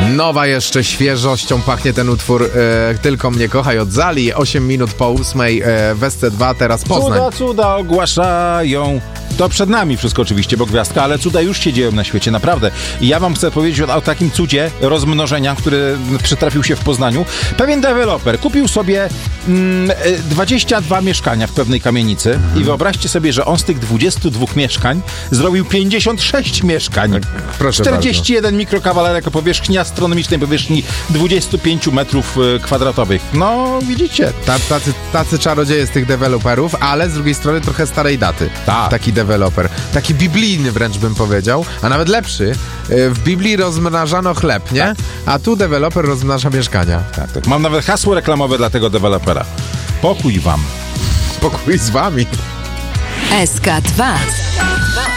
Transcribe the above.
Nowa jeszcze świeżością pachnie ten utwór Tylko mnie kochaj od Zali. 8 minut po 8 w SC2 teraz Poznań. Cuda ogłaszają. To przed nami wszystko oczywiście, bo gwiazdka, ale cuda już się dzieją na świecie, naprawdę. I ja wam chcę powiedzieć o takim cudzie rozmnożenia, który przytrafił się w Poznaniu. Pewien deweloper kupił sobie 22 mieszkania w pewnej kamienicy i wyobraźcie sobie, że on z tych 22 mieszkań zrobił 56 mieszkań. Proszę 41 bardzo. Mikrokawalerek o powierzchni astronomicznej, powierzchni 25 metrów kwadratowych. No, widzicie. Tacy czarodzieje z tych deweloperów, ale z drugiej strony trochę starej daty. Tak. Taki deweloper. Taki biblijny wręcz bym powiedział, a nawet lepszy. W Biblii rozmnażano chleb, nie? Tak. A tu deweloper rozmnaża mieszkania. Tak. Mam nawet hasło reklamowe dla tego dewelopera. Pokój wam. Pokój z wami. SK2.